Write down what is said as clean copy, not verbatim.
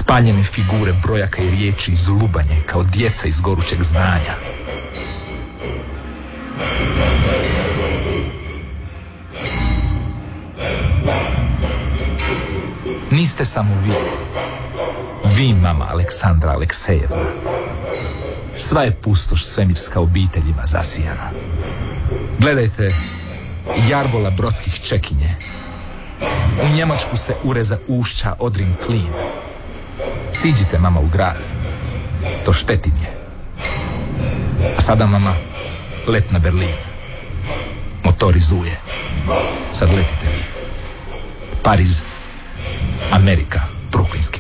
Spaljene figure brojaka i riječi iz lubanje kao djeca iz gorućeg znanja. Niste samo vi. Vi, mama Aleksandra Aleksejevna. Sva je pustoš svemirska obiteljima zasijana. Gledajte jarbola brodskih čekinje. U Njemačku se ureza ušća Odrin klin. Siđite, mama, u grad. To Štetin je. A sada, mama, let na Berlin. Motori zuje. Sad letite vi. Pariz, Amerika, Brooklynski